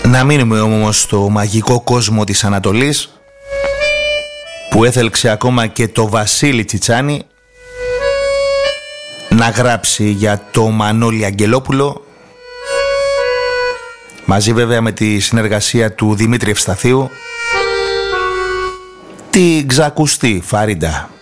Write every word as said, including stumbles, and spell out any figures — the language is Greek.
Να μείνουμε όμως στο μαγικό κόσμο της Ανατολής, που έθελξε ακόμα και το Βασίλη Τσιτσάνη να γράψει για το Μανώλη Αγγελόπουλο, μαζί βέβαια με τη συνεργασία του Δημήτρη Ευσταθίου, την ξακουστή Φαρίντα.